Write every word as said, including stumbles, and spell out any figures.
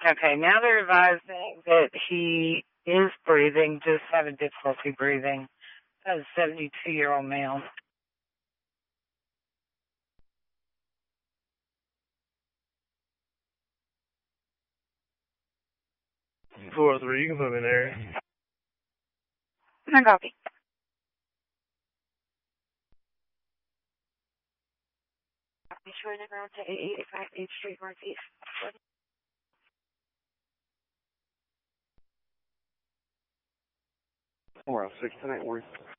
Okay, now they're advising that he is breathing, just having difficulty breathing. That's a seventy-two-year-old male. four oh three, you can put him in there. I copy. Be sure to go to eight eighty-five eighth Street Northeast. four oh six, tonight, worth.